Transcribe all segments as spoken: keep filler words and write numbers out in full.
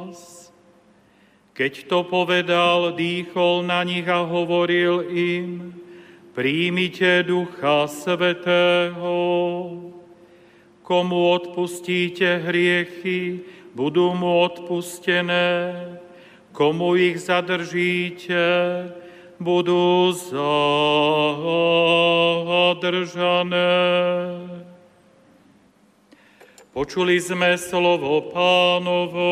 vás. Keď to povedal, dýchol na nich a hovoril im: Príjmite Ducha Svätého. Komu odpustíte hriechy, budú mu odpustené. Komu ich zadržíte, budú zadržané. Počuli sme slovo Pánovo.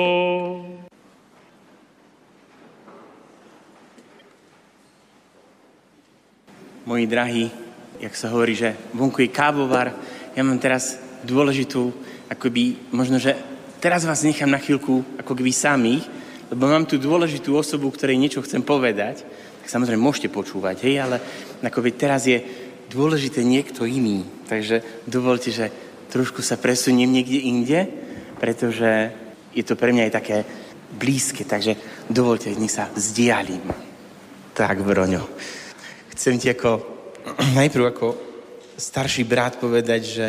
Moji drahí, jak sa hovorí, že vonku je kávovar, ja mám teraz dôležitú, akoby, možno, že teraz vás nechám na chvíľku, ako keby samých, lebo mám tu dôležitú osobu, ktorej niečo chcem povedať. Tak samozrejme môžete počúvať, hej, ale akoby teraz je dôležité niekto iný. Takže dovolte, že trošku sa presuniem niekde inde, pretože je to pre mňa aj také blízke, takže dovolte, nech sa vzdialím. Tak, Broňo. Chcem ti ako, najprv ako starší brat povedať, že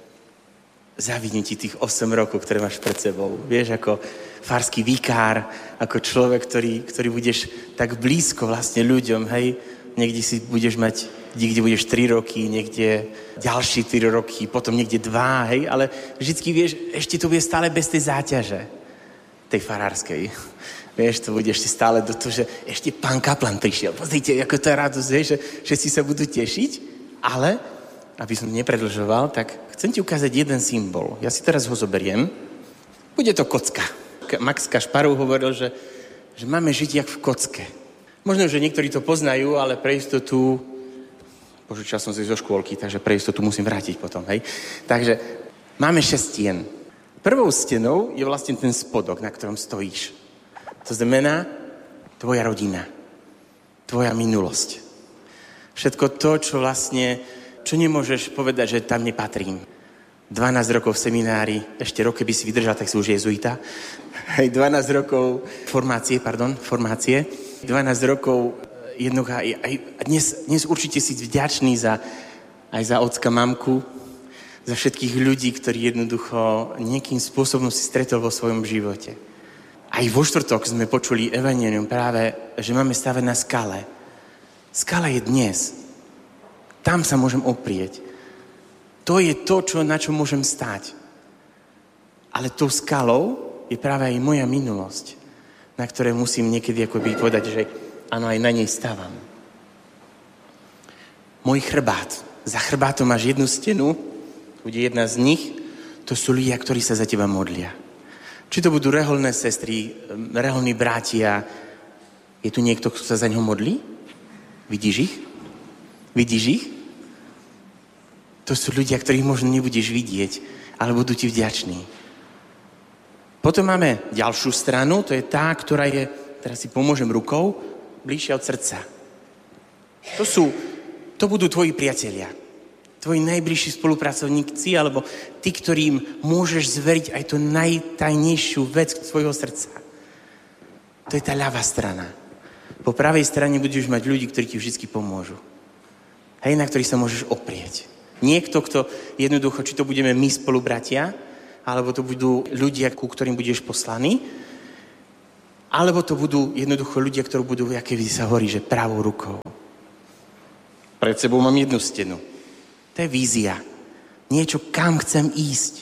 závidím ti tých osem rokov, ktoré máš pred sebou. Vieš, ako farský vikár, ako človek, ktorý, ktorý budeš tak blízko vlastne ľuďom, hej. Niekde si budeš mať, niekde budeš tri roky, niekde ďalší tri roky, potom niekde dva, hej. Ale vždycky vieš, ešte to bude stále bez tej záťaže, tej farárskej. Vieš, to budeš si stále do toho, že ešte pán kaplan prišiel. Pozrite, ako to je radosť, že všetci sa budú tešiť. Ale, aby som nepredlžoval, tak chcem ti ukázať jeden symbol. Ja si teraz ho zoberiem. Bude to kocka. Max Kašparov hovoril, že, že máme žiť jak v kocke. Možno, že niektorí to poznajú, ale pre istotu... Požičal som si zo škôlky, takže pre istotu musím vrátiť potom, hej. Takže máme šesť stien. Prvou stenou je vlastne ten spodok, na ktorom stojíš. To znamená tvoja rodina, tvoja minulosť. Všetko to, čo vlastne, čo nemôžeš povedať, že tam nepatrím. dvanásť rokov v seminári, ešte rok, keby si vydržal, tak si už jezuita. Hej, dvanásť rokov formácie, pardon, formácie. dvanásť rokov jednoducho, aj, aj dnes, dnes určite si vďačný za, aj za ocka, mamku, za všetkých ľudí, ktorí jednoducho nejakým spôsobom si stretol vo svojom živote. Aj vo štvrtok sme počuli evanjelium práve, že máme stavať na skale. Skala je dnes. Tam sa môžem oprieť. To je to, čo, na čo môžem stáť. Ale tou skalou je práve aj moja minulosť, na ktoré musím niekedy akoby povedať, že áno, aj na nej stávam. Môj chrbát. Za chrbátom máš jednu stenu, bude jedna z nich, to sú ľudia, ktorí sa za teba modlia. Či to budú reholné sestry, reholní bratia. Je tu niekto, kto sa za ňo modlí? Vidíš ich? Vidíš ich? To sú ľudia, ktorých možno nebudeš vidieť, ale budú ti vďační. Potom máme ďalšiu stranu, to je tá, ktorá je, teraz si pomôžem rukou, bližšie od srdca. To sú, to budú tvoji priatelia. Tvoji najbližší spolupracovníci, alebo tí, ktorým môžeš zveriť aj tú najtajnejšiu vec tvojho srdca. To je tá ľavá strana. Po pravej strane budeš mať ľudí, ktorí ti vždy pomôžu. Hej, na ktorých sa môžeš oprieť. Niekto, kto jednoducho, či to budeme my spolubratia, alebo to budú ľudia, ku ktorým budeš poslaný, alebo to budú jednoducho ľudia, ktorí budú, aké sa hovorí, že pravou rukou. Pred sebou mám jednu stenu. To je vízia. Niečo, kam chcem ísť.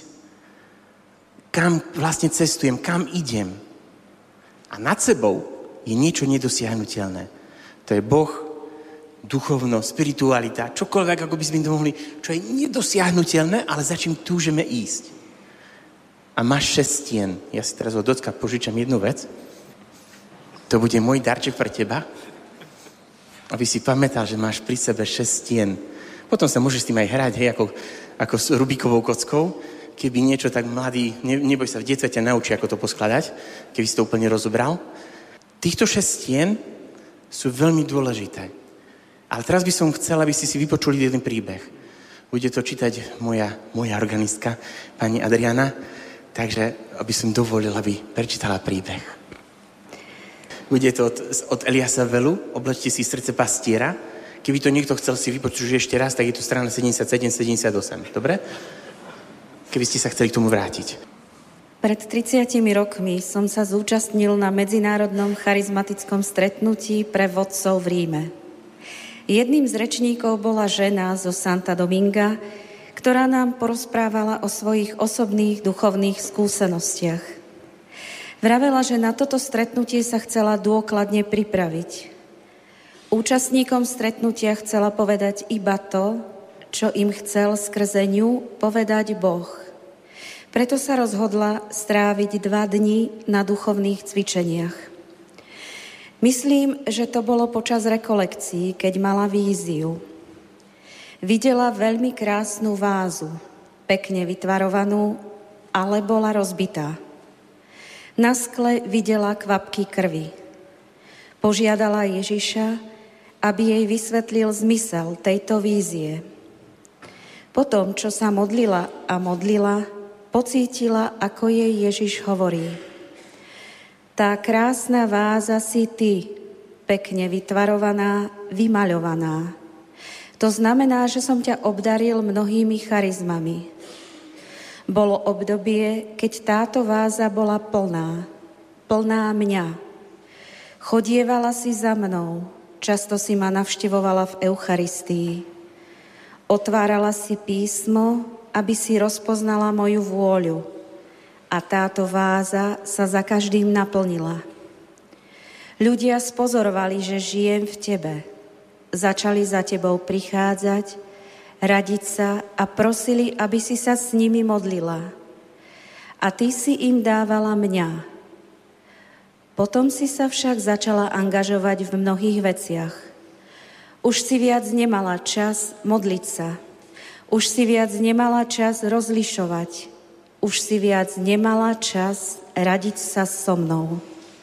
Kam vlastne cestujem, kam idem. A nad sebou je niečo nedosiahnuteľné. To je Boh, duchovno, spiritualita, čokoľvek, ako by sme to mohli, čo je nedosiahnuteľné, ale za čím túžeme ísť. A máš šesť stien. Ja si teraz od docka požičam jednu vec. To bude môj darček pre teba, aby si pamätal, že máš pri sebe šesť stien. Potom sa môžeš s tým aj hrať, hej, ako, ako s Rubikovou kockou. Keby niečo tak mladý, ne, neboj sa, v detstve ťa naučí, ako to poskladať, keby si to úplne rozobral. Týchto šesť stien sú veľmi dôležité. Ale teraz by som chcel, aby si si vypočuli jeden príbeh. Bude to čítať moja, moja organistka, pani Adriana, takže aby som dovolil, aby prečítala príbeh. Bude to od, od Eliasa Velu, Oblečte si srdce pastiera. Keby to niekto chcel si vypočuť ešte raz, tak je to strana sedemdesiatsedem sedemdesiatosem. Dobre? Keby ste sa chceli k tomu vrátiť. Pred tridsiatimi rokmi som sa zúčastnil na medzinárodnom charizmatickom stretnutí pre vodcov v Ríme. Jedným z rečníkov bola žena zo Santa Dominga, ktorá nám porozprávala o svojich osobných duchovných skúsenostiach. Vravela, že na toto stretnutie sa chcela dôkladne pripraviť. Účastníkom stretnutia chcela povedať iba to, čo im chcel skrze ňu povedať Boh. Preto sa rozhodla stráviť dva dni na duchovných cvičeniach. Myslím, že to bolo počas rekolekcií, keď mala víziu. Videla veľmi krásnu vázu, pekne vytvarovanú, ale bola rozbitá. Na skle videla kvapky krvi. Požiadala Ježiša, aby jej vysvetlil zmysel tejto vízie. Potom, čo sa modlila a modlila, pocítila, ako jej Ježiš hovorí: tá krásna váza si ty, pekne vytvarovaná, vymaľovaná. To znamená, že som ťa obdaril mnohými charizmami. Bolo obdobie, keď táto váza bola plná, plná mňa. Chodievala si za mnou, často si ma navštevovala v Eucharistii. Otvárala si písmo, aby si rozpoznala moju vôľu, a táto váza sa za každým naplnila. Ľudia spozorovali, že žijem v tebe. Začali za tebou prichádzať, radiť sa a prosili, aby si sa s nimi modlila. A ty si im dávala mňa. Potom si sa však začala angažovať v mnohých veciach. Už si viac nemala čas modliť sa. Už si viac nemala čas rozlišovať. Už si viac nemala čas radiť sa so mnou.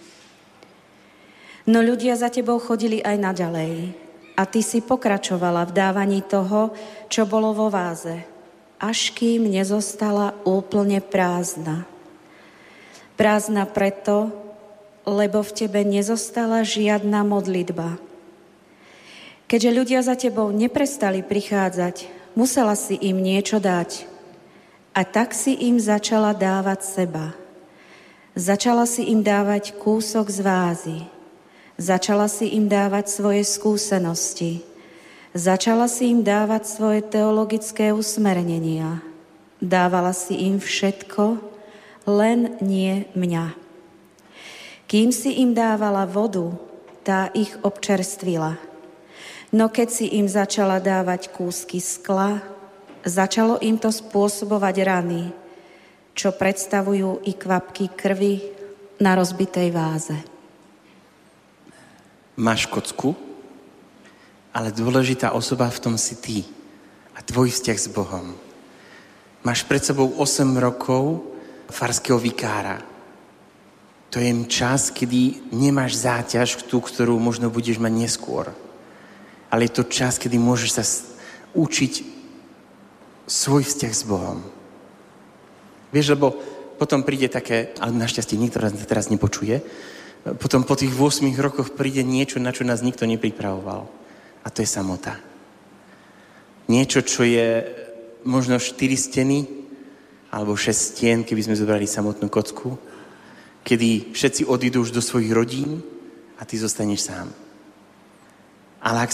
No ľudia za tebou chodili aj naďalej. A ty si pokračovala v dávaní toho, čo bolo vo váze, až kým nezostala úplne prázdna. Prázdna preto, lebo v tebe nezostala žiadna modlitba. Keďže ľudia za tebou neprestali prichádzať, musela si im niečo dať. A tak si im začala dávať seba. Začala si im dávať kúsok z vázy. Začala si im dávať svoje skúsenosti. Začala si im dávať svoje teologické usmernenia. Dávala si im všetko, len nie mňa. Kým si im dávala vodu, tá ich občerstvila. No keď si im začala dávať kúsky skla, začalo im to spôsobovať rany, čo predstavujú i kvapky krvi na rozbitej váze. Máš kocku, ale dôležitá osoba v tom si ty a tvoj vzťah s Bohom. Máš pred sebou osem rokov farského vikára. To je čas, kedy nemáš záťaž tú, ktorú možno budeš mať neskôr. Ale je to čas, kedy môžeš sa učiť svoj vzťah s Bohom. Vieš, lebo potom príde také, ale našťastie nikto nás teraz nepočuje, potom po tých ôsmich rokoch príde niečo, na čo nás nikto nepripravoval. A to je samota. Niečo, čo je možno štyri steny, alebo šesť stien, keby sme zobrali samotnú kocku, kedy všetci odídu už do svojich rodín a ty zostaneš sám. Ale ak